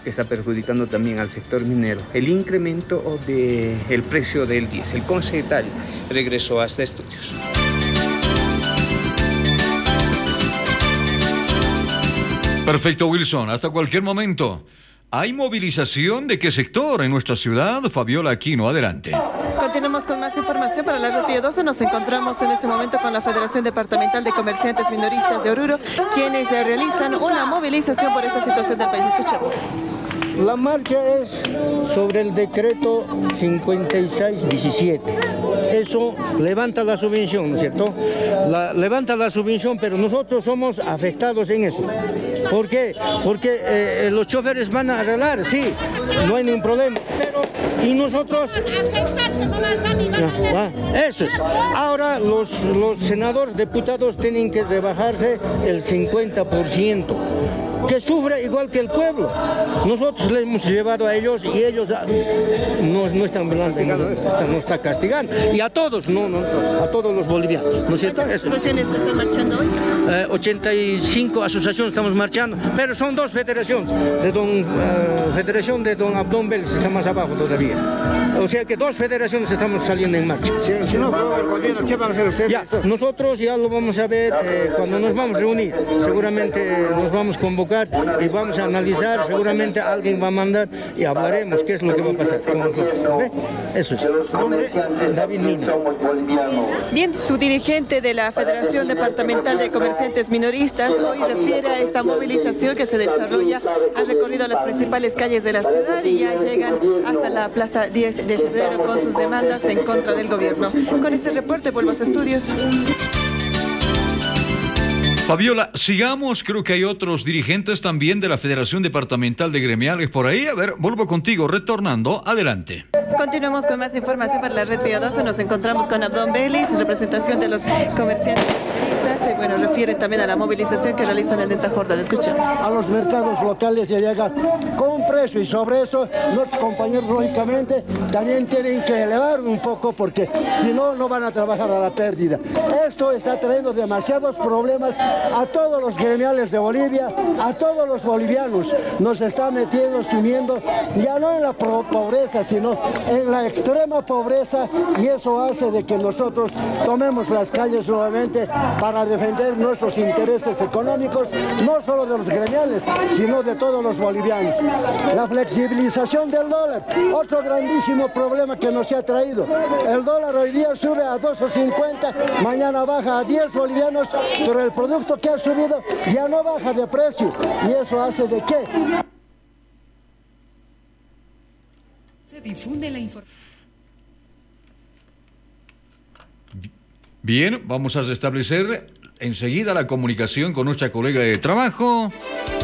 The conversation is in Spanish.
está perjudicando también al sector minero. El incremento del precio del diésel. Con ese detalle, regreso hasta estudios. Perfecto, Wilson. Hasta cualquier momento. ¿Hay movilización de qué sector en nuestra ciudad? Fabiola Aquino, adelante. Continuamos con más información para la Red Pío 12. Nos encontramos en este momento con la Federación Departamental de Comerciantes Minoristas de Oruro, quienes realizan una movilización por esta situación del país. Escuchemos. La marcha es sobre el decreto 5617. Eso levanta la subvención, ¿no es cierto? Levanta la subvención, pero nosotros somos afectados en eso. ¿Por qué? Porque los choferes van a arreglar, sí, no hay ningún problema, pero y nosotros... Eso es. Ahora los senadores, diputados tienen que rebajarse el 50%. Que sufre igual que el pueblo. Nosotros le hemos llevado a ellos y ellos no están está castigando. Y a todos, a todos los bolivianos, ¿no es cierto? ¿Cuántas asociaciones están marchando hoy? 85 asociaciones estamos marchando, pero son dos federaciones. Federación de don Abdón Vélez está más abajo todavía. O sea que dos federaciones estamos saliendo en marcha. Si no, el gobierno, ¿qué van a hacer ustedes? Ya, nosotros ya lo vamos a ver cuando nos vamos a reunir. Seguramente nos vamos a convocar y vamos a analizar, seguramente alguien va a mandar y hablaremos qué es lo que va a pasar con nosotros. ¿Ve? Eso es. Su nombre, David Mina. Bien, su dirigente de la Federación Departamental de Comerciantes Minoristas hoy refiere a esta movilización que se desarrolla. Han recorrido las principales calles de la ciudad y ya llegan hasta la Plaza 10 de Febrero con sus demandas en contra del gobierno. Con este reporte vuelvo a los estudios. Fabiola, sigamos, creo que hay otros dirigentes también de la Federación Departamental de Gremiales por ahí. A ver, vuelvo contigo, retornando, adelante. Continuamos con más información para la Red Pío 12. Nos encontramos con Abdón Vélez, en representación de los comerciantes minoristas. Bueno, refiere también a la movilización que realizan en esta jornada. Escuchamos. A los mercados locales ya llegan con un precio y sobre eso nuestros compañeros lógicamente también tienen que elevar un poco porque si no, no van a trabajar a la pérdida. Esto está trayendo demasiados problemas a todos los gremiales de Bolivia, a todos los bolivianos. Nos está metiendo, sumiendo, ya no en la pobreza, sino en la extrema pobreza, y eso hace de que nosotros tomemos las calles nuevamente para defender nuestros intereses económicos, no solo de los gremiales, sino de todos los bolivianos. La flexibilización del dólar, otro grandísimo problema que nos ha traído. El dólar hoy día sube a 2.50, mañana baja a 10 bolivianos, pero el producto que ha subido ya no baja de precio, y eso hace de que se difunde la información. Bien, vamos a restablecer enseguida la comunicación con nuestra colega de trabajo.